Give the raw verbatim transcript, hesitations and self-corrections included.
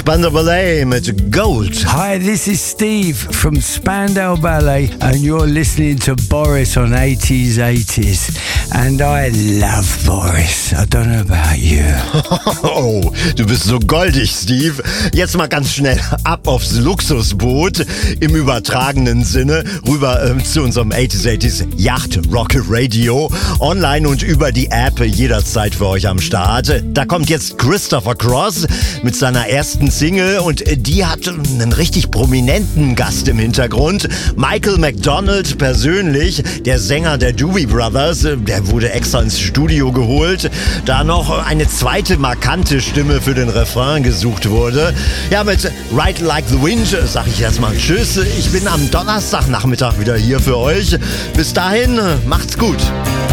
Spandau Ballet mit Gold. Hi, this is Steve from Spandau Ballet and you're listening to Boris on eighties eighties. And I love Boris. I don't know about you. Oh, du bist so goldig, Steve. Jetzt mal ganz schnell ab aufs Luxusboot im übertragenen Sinne rüber äh, zu unserem eighties eighties Yacht Rock Radio. Online und über die App jederzeit für euch am Start. Da kommt jetzt Christopher Cross mit seiner ersten Single und die hat einen richtig prominenten Gast im Hintergrund. Michael McDonald persönlich, der Sänger der Doobie Brothers, der wurde extra ins Studio geholt, da noch eine zweite markante Stimme für den Refrain gesucht wurde. Ja, mit Ride Like the Wind sage ich erstmal Tschüss. Ich bin am Donnerstagnachmittag wieder hier für euch. Bis dahin, macht's gut.